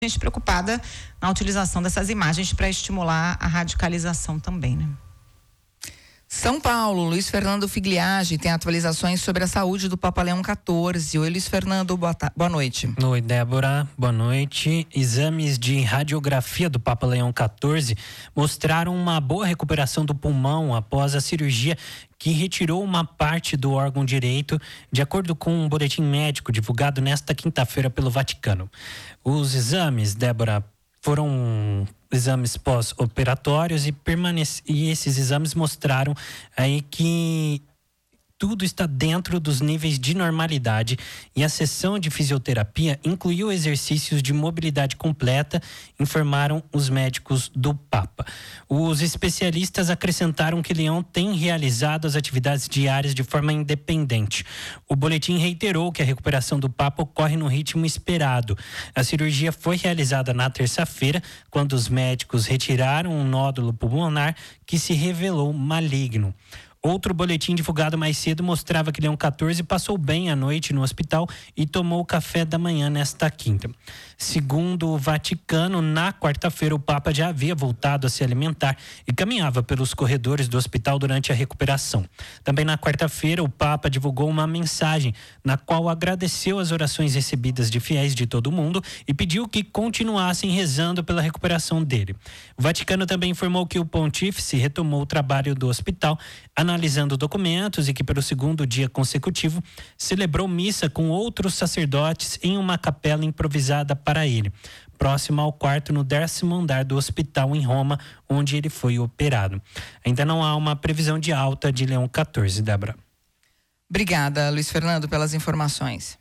gente preocupada na utilização dessas imagens para estimular a radicalização também, né? São Paulo, Luiz Fernando Figliage tem atualizações sobre a saúde do Papa Leão XIV. Oi, Luiz Fernando, boa noite. Oi, Débora, boa noite. Exames de radiografia do Papa Leão XIV mostraram uma boa recuperação do pulmão após a cirurgia que retirou uma parte do órgão direito, de acordo com um boletim médico divulgado nesta quinta-feira pelo Vaticano. Os exames, Débora, foram exames pós-operatórios e esses exames mostraram aí que tudo está dentro dos níveis de normalidade e a sessão de fisioterapia incluiu exercícios de mobilidade completa, informaram os médicos do Papa. Os especialistas acrescentaram que Leão tem realizado as atividades diárias de forma independente. O boletim reiterou que a recuperação do Papa ocorre no ritmo esperado. A cirurgia foi realizada na terça-feira, quando os médicos retiraram um nódulo pulmonar que se revelou maligno. Outro boletim divulgado mais cedo mostrava que Leão XIV passou bem a noite no hospital e tomou café da manhã nesta quinta. Segundo o Vaticano, na quarta-feira o Papa já havia voltado a se alimentar e caminhava pelos corredores do hospital durante a recuperação. Também na quarta-feira o Papa divulgou uma mensagem na qual agradeceu as orações recebidas de fiéis de todo o mundo e pediu que continuassem rezando pela recuperação dele. O Vaticano também informou que o pontífice retomou o trabalho do hospital, analisando documentos e que pelo segundo dia consecutivo celebrou missa com outros sacerdotes em uma capela improvisada para ele, próxima ao quarto no 10º andar do hospital em Roma, onde ele foi operado. Ainda não há uma previsão de alta de Leão XIV, Débora. Obrigada, Luiz Fernando, pelas informações.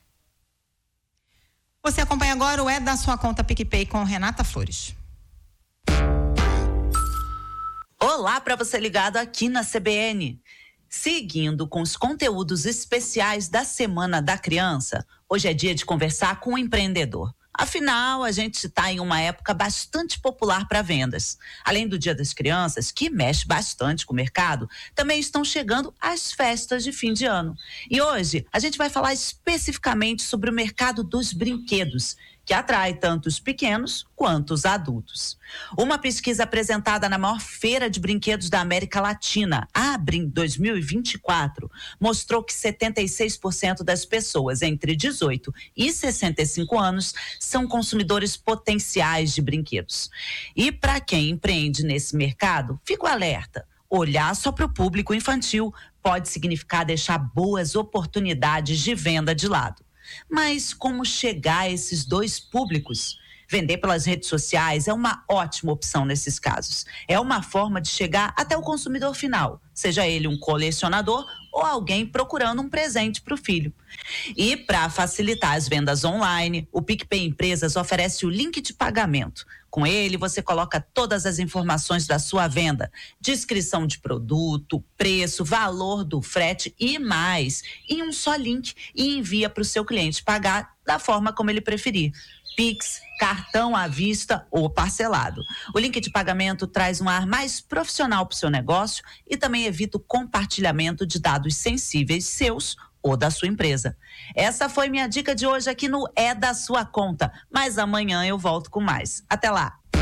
Você acompanha agora o É da Sua Conta PicPay com Renata Flores. Olá para você ligado aqui na CBN. Seguindo com os conteúdos especiais da Semana da Criança, hoje é dia de conversar com um empreendedor. Afinal, a gente está em uma época bastante popular para vendas. Além do Dia das Crianças, que mexe bastante com o mercado, também estão chegando as festas de fim de ano. E hoje a gente vai falar especificamente sobre o mercado dos brinquedos, que atrai tanto os pequenos quanto os adultos. Uma pesquisa apresentada na maior feira de brinquedos da América Latina, a Abrim 2024, mostrou que 76% das pessoas entre 18 e 65 anos são consumidores potenciais de brinquedos. E para quem empreende nesse mercado, fica o alerta. Olhar só para o público infantil pode significar deixar boas oportunidades de venda de lado. Mas como chegar a esses dois públicos? Vender pelas redes sociais é uma ótima opção nesses casos. É uma forma de chegar até o consumidor final, seja ele um colecionador ou alguém procurando um presente para o filho. E para facilitar as vendas online, o PicPay Empresas oferece o link de pagamento. Com ele, você coloca todas as informações da sua venda, descrição de produto, preço, valor do frete e mais, em um só link e envia para o seu cliente pagar da forma como ele preferir. Pix, cartão à vista ou parcelado. O link de pagamento traz um ar mais profissional para o seu negócio e também evita o compartilhamento de dados sensíveis seus ou da sua empresa. Essa foi minha dica de hoje aqui no É da Sua Conta, mas amanhã eu volto com mais. Até lá!